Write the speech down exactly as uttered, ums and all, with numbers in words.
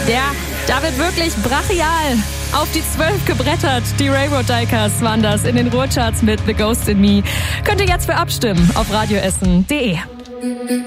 Ja, da wird wirklich brachial auf die zwölf gebrettert. Die Railroad Dikers waren das in den Ruhrcharts mit The Ghost in Me. Könnt ihr jetzt für abstimmen auf radioessen punkt de.